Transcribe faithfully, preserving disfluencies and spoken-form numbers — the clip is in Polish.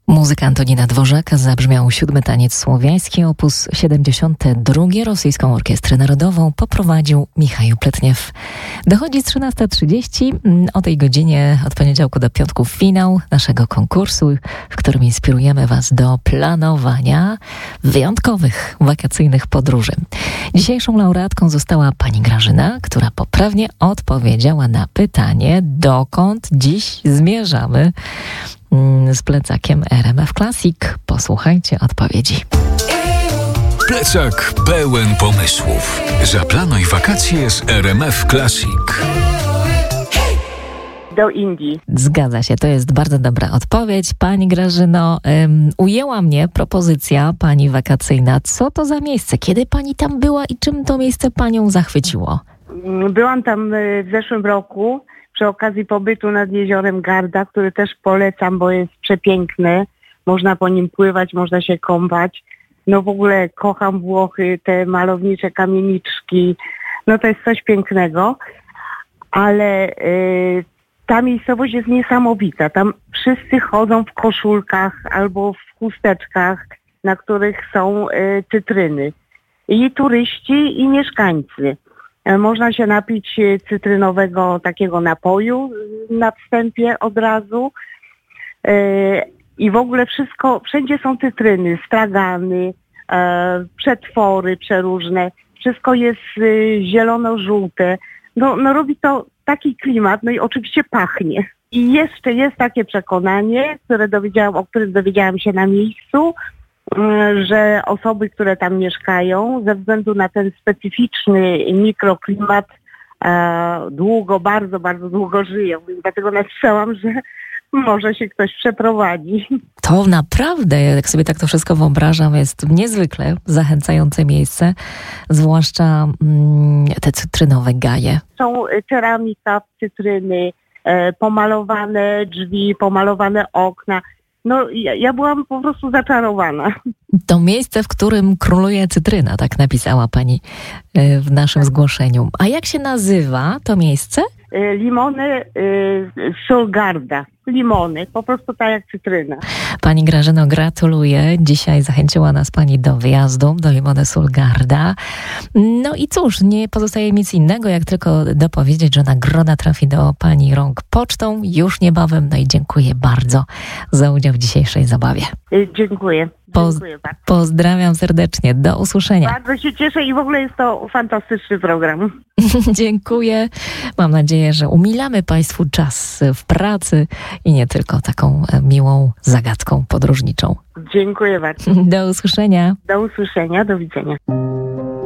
Muzyka Antonina Dworzaka zabrzmiał siódmy taniec słowiański, opus siedemdziesiąty drugi. Rosyjską Orkiestrę Narodową poprowadził Michał Pletniew. Dochodzi trzynasta trzydzieści. O tej godzinie od poniedziałku do piątku finał naszego konkursu, w którym inspirujemy Was do planowania wyjątkowych wakacyjnych podróży. Dzisiejszą laureatką została pani Grażyna, która poprawnie odpowiedziała na pytanie, dokąd dziś zmierzamy z plecakiem R M F Classic. Posłuchajcie odpowiedzi. Plecak pełen pomysłów. Zaplanuj wakacje z R M F Classic. Do Indii. Zgadza się, to jest bardzo dobra odpowiedź. Pani Grażyno, um, ujęła mnie propozycja pani wakacyjna. Co to za miejsce? Kiedy pani tam była i czym to miejsce panią zachwyciło? Byłam tam w zeszłym roku przy okazji pobytu nad jeziorem Garda, który też polecam, bo jest przepiękny. Można po nim pływać, można się kąpać. No w ogóle kocham Włochy, te malownicze kamieniczki. No to jest coś pięknego. Ale y, ta miejscowość jest niesamowita. Tam wszyscy chodzą w koszulkach albo w chusteczkach, na których są y, cytryny. I turyści, i mieszkańcy. Można się napić cytrynowego takiego napoju na wstępie od razu. I w ogóle wszystko, wszędzie są cytryny, stragany, przetwory przeróżne. Wszystko jest zielono-żółte. No, no robi to taki klimat, no i oczywiście pachnie. I jeszcze jest takie przekonanie, które dowiedziałam, o którym dowiedziałam się na miejscu, że osoby, które tam mieszkają, ze względu na ten specyficzny mikroklimat e, długo, bardzo, bardzo długo żyją. Więc dlatego napisałam, że może się ktoś przeprowadzi. To naprawdę, jak sobie tak to wszystko wyobrażam, jest niezwykle zachęcające miejsce, zwłaszcza mm, te cytrynowe gaje. Są ceramika, cytryny, e, pomalowane drzwi, pomalowane okna. No, ja, ja byłam po prostu zaczarowana. To miejsce, w którym króluje cytryna, tak napisała pani w naszym zgłoszeniu. A jak się nazywa to miejsce? Limony sul Garda. Limony, po prostu tak jak cytryna. Pani Grażyno, gratuluję. Dzisiaj zachęciła nas pani do wyjazdu do Limony sul Garda. No i cóż, nie pozostaje nic innego, jak tylko dopowiedzieć, że nagroda trafi do pani rąk pocztą już niebawem. No i dziękuję bardzo za udział w dzisiejszej zabawie. Dziękuję. Poz- Dziękuję bardzo. Pozdrawiam serdecznie. Do usłyszenia. Bardzo się cieszę i w ogóle jest to fantastyczny program. Dziękuję. Mam nadzieję, że umilamy państwu czas w pracy i nie tylko taką miłą zagadką podróżniczą. Dziękuję bardzo. Do usłyszenia. Do usłyszenia. Do widzenia.